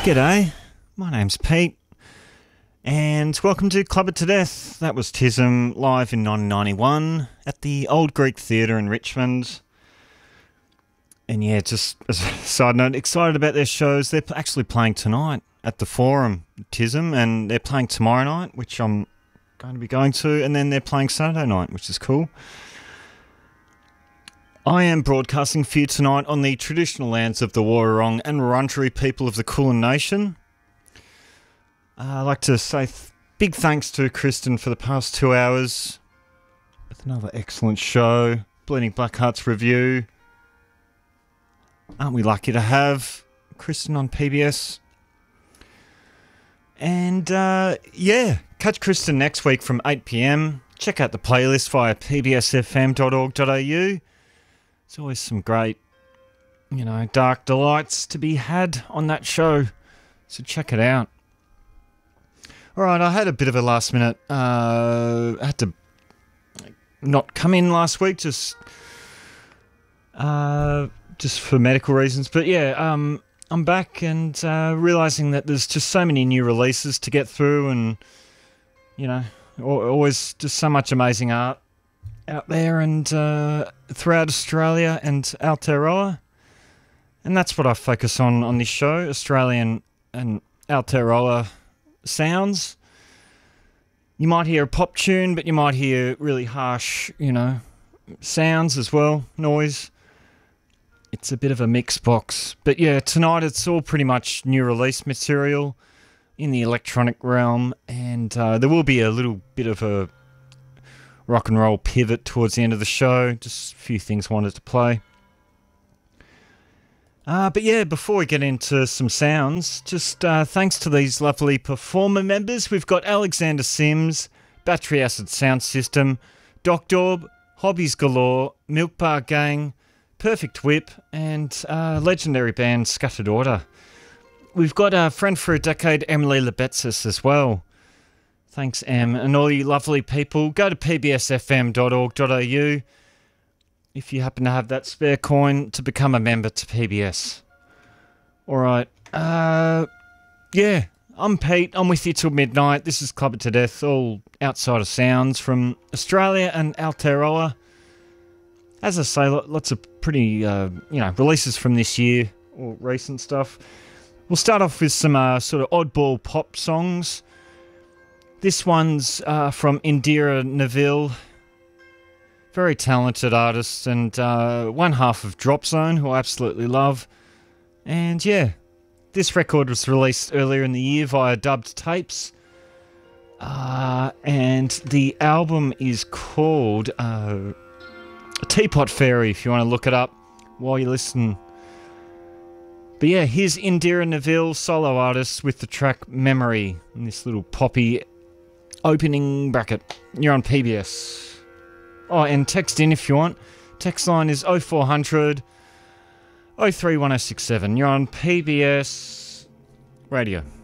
G'day, my name's Pete, and welcome to Club It to Death. That was TISM live in 1991 at the Old Greek Theatre in Richmond. And yeah, just as a side note, excited about their shows. They're actually playing tonight at the Forum, TISM, and they're playing tomorrow night, which I'm going to be going to, and then they're playing Saturday night, which is cool. I am broadcasting for you tonight on the traditional lands of the Wurrung and Wurundjeri people of the Kulin Nation. I'd like to say big thanks to Kristen for the past 2 hours with another excellent show, Bleeding Black Hearts Review. Aren't we lucky to have Kristen on PBS? And yeah, catch Kristen next week from 8 p.m. Check out the playlist via pbsfm.org.au. There's always some great, dark delights to be had on that show. So check it out. All right, I had a bit of a last minute. I had to not come in last week, just for medical reasons. But yeah, I'm back and realising that there's just so many new releases to get through, and always just so much amazing art out there and throughout Australia and Aotearoa. And that's what I focus on this show, Australian and Aotearoa sounds. You might hear a pop tune, but you might hear really harsh, sounds as well, noise. It's a bit of a mixed box. But yeah, tonight it's all pretty much new release material in the electronic realm, and there will be a little bit of a rock and roll pivot towards the end of the show. Just a few things I wanted to play. But yeah, before we get into some sounds, just thanks to these lovely performer members. We've got Alexander Sims, Battery Acid Sound System, Doc Daub, Hobbies Galore, Milk Bar Gang, Perfect Whip, and legendary band Scattered Order. We've got our friend for a decade, Emily Lebetsis, as well. Thanks, Em, and all you lovely people. Go to pbsfm.org.au if you happen to have that spare coin to become a member to PBS. All right. Yeah, I'm Pete. I'm with you till midnight. This is Club It to Death, all outsider sounds from Australia and Aotearoa. As I say, lots of pretty, releases from this year or recent stuff. We'll start off with some sort of oddball pop songs. This one's from Indira Neville, very talented artist, and one half of Drop Zone, who I absolutely love. And yeah, this record was released earlier in the year via Dubbed Tapes, and the album is called Teapot Fairy, if you want to look it up while you listen. But yeah, here's Indira Neville, solo artist, with the track Memory, in this little poppy opening bracket. You're on PBS. Oh, and text in if you want. Text line is 0400 031067. You're on PBS Radio.